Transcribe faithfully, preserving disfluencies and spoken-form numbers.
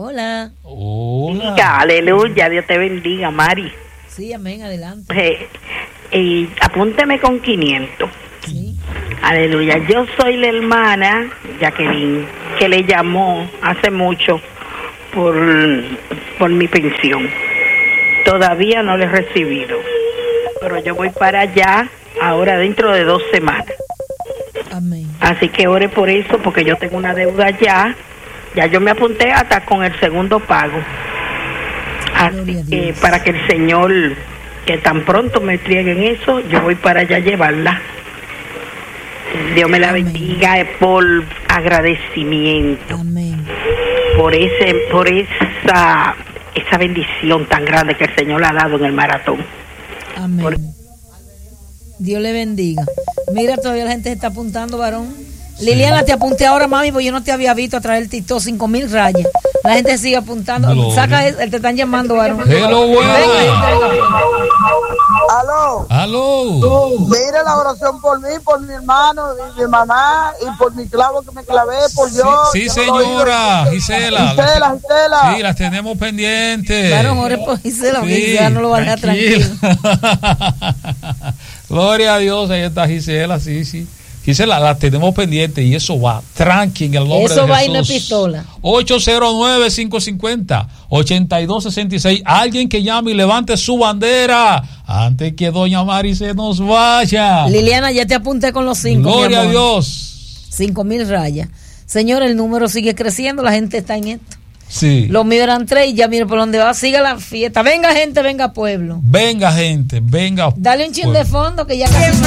Hola. Hola. Diga, aleluya, Dios te bendiga, Mari. Sí, amén, adelante. Eh, eh, apúnteme con quinientos. Sí. Aleluya, yo soy la hermana Jacqueline, que le llamó hace mucho por, por mi pensión. Todavía no la he recibido, pero yo voy para allá ahora dentro de dos semanas. Amén. Así que ore por eso, porque yo tengo una deuda ya. Ya yo me apunté hasta con el segundo pago. Así que para que el Señor, que tan pronto me entreguen eso, yo voy para allá a llevarla. Dios me la Amén. bendiga por agradecimiento. Amén. Por ese, por esa, esa bendición tan grande que el Señor le ha dado en el maratón. Amén. Por... Dios le bendiga. Mira, todavía la gente se está apuntando, varón. Sí. Liliana, te apunté ahora, mami, porque yo no te había visto a traer el TikTok cinco mil rayas. La gente sigue apuntando. Gloria. Saca, el, te están llamando, varón. Hello, bueno. Aló. Aló. Mira la oración por mí, por mi hermano, y mi mamá, y por mi clavo que me clavé, por Dios. Sí, sí señora, no Gisela. Gisela, Gisela. Sí, las tenemos pendientes. Varón, ore por Gisela, sí, Gisela no lo va a dejar tranquilo. Gloria a Dios, ahí está Gisela, sí, sí. Gisela, la tenemos pendiente y eso va tranqui en el nombre eso de Jesús. Eso va y no es pistola. ocho cero nueve, cinco cinco cero, ocho dos seis seis. Alguien que llame y levante su bandera antes que doña Mari se nos vaya. Liliana, ya te apunté con los cinco. Gloria a Dios. Cinco mil rayas. Señor, el número sigue creciendo, la gente está en esto. Sí. Los míos eran tres y ya mire por dónde va. Siga la fiesta. Venga, gente, venga, pueblo. Venga, gente, venga. Dale un chin de fondo que ya casi